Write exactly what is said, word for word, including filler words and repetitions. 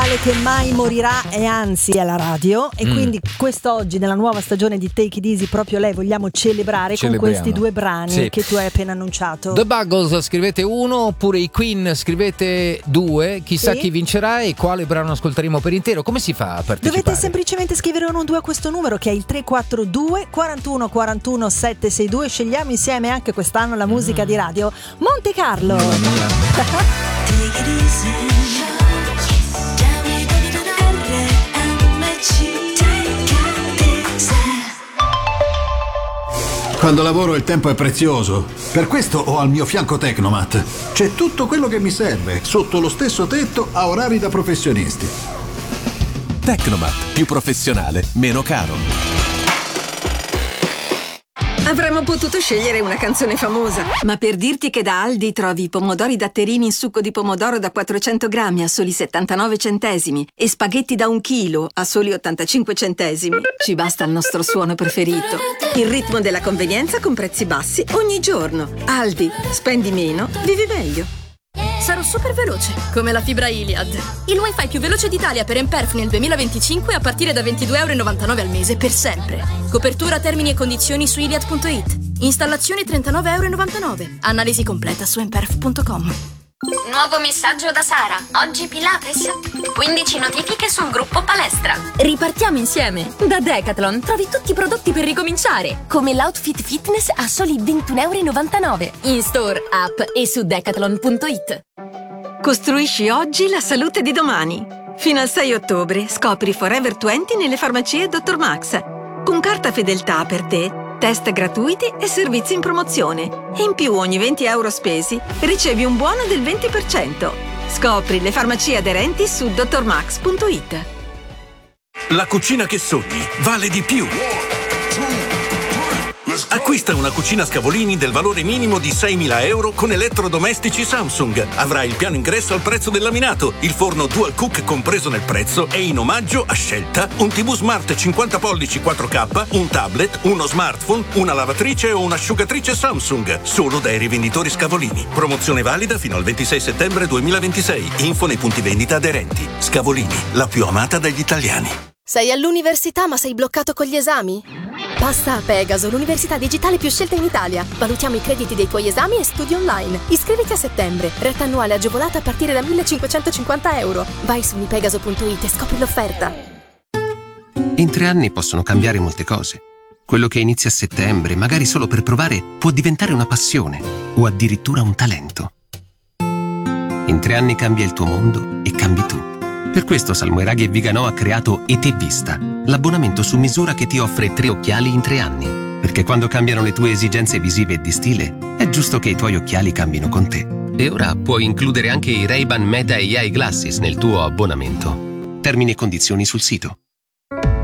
tale che mai morirà e anzi è la radio e mm. quindi quest'oggi nella nuova stagione di Take It Easy proprio lei vogliamo celebrare con questi due brani sì. che tu hai appena annunciato. The Buggles scrivete uno, oppure i Queen scrivete due, chissà sì. chi vincerà e quale brano ascolteremo per intero. Come si fa a partecipare? Dovete semplicemente scrivere uno due a questo numero che è il tre quattro due quarantuno quarantuno sette sei due. Scegliamo insieme anche quest'anno la musica mm. di radio Monte Carlo. Take it easy. Quando lavoro il tempo è prezioso, per questo ho al mio fianco Tecnomat. C'è tutto quello che mi serve, sotto lo stesso tetto a orari da professionisti. Tecnomat, più professionale, meno caro. Avremmo potuto scegliere una canzone famosa, ma per dirti che da Aldi trovi i pomodori datterini in succo di pomodoro da quattrocento grammi a soli settantanove centesimi e spaghetti da un chilo a soli ottantacinque centesimi, ci basta il nostro suono preferito. Il ritmo della convenienza con prezzi bassi ogni giorno. Aldi, spendi meno, vivi meglio. Sarò super veloce, come la fibra Iliad. Il wifi più veloce d'Italia per Emperf nel duemilaventicinque a partire da ventidue e novantanove euro al mese per sempre. Copertura, termini e condizioni su iliad punto it. Installazione trentanove e novantanove euro. Analisi completa su emperf punto com. Nuovo messaggio da Sara. Oggi Pilates. quindici notifiche sul gruppo palestra. Ripartiamo insieme. Da Decathlon trovi tutti i prodotti per ricominciare, come l'outfit fitness a soli ventuno e novantanove euro. In store, app e su decathlon punto it. Costruisci oggi la salute di domani. Fino al sei ottobre scopri Forever venti nelle farmacie dottor Max. Con carta fedeltà per te, test gratuiti e servizi in promozione. E in più ogni venti euro spesi ricevi un buono del venti per cento. Scopri le farmacie aderenti su dottor max punto it. La cucina che sogni vale di più. Acquista una cucina Scavolini del valore minimo di seimila euro con elettrodomestici Samsung. Avrai il piano ingresso al prezzo del laminato, il forno Dual Cook compreso nel prezzo e in omaggio a scelta un tivù smart cinquanta pollici quattro K, un tablet, uno smartphone, una lavatrice o un'asciugatrice Samsung. Solo dai rivenditori Scavolini. Promozione valida fino al ventisei settembre duemilaventisei. Info nei punti vendita aderenti. Scavolini, la più amata dagli italiani. Sei all'università ma sei bloccato con gli esami? Passa a Pegaso, l'università digitale più scelta in Italia. Valutiamo i crediti dei tuoi esami e studi online. Iscriviti a settembre. Retta annuale agevolata a partire da millecinquecentocinquanta euro. Vai su unipegaso punto it e scopri l'offerta. In tre anni possono cambiare molte cose. Quello che inizia a settembre, magari solo per provare, può diventare una passione o addirittura un talento. In tre anni cambia il tuo mondo e cambi tu. Per questo Salmoiraghi e Viganò ha creato E Te Vista, l'abbonamento su misura che ti offre tre occhiali in tre anni. Perché quando cambiano le tue esigenze visive e di stile, è giusto che i tuoi occhiali cambino con te. E ora puoi includere anche i Ray-Ban Meta A I Glasses nel tuo abbonamento. Termini e condizioni sul sito.